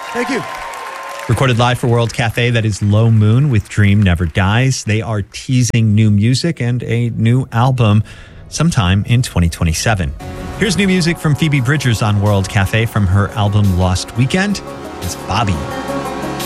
Thank you. Recorded live for World Cafe, that is Low Moon with Dream Never Dies. They are teasing new music and a new album sometime in 2027. Here's new music from Phoebe Bridgers on World Cafe from her album Lost Weekend. It's Bobby.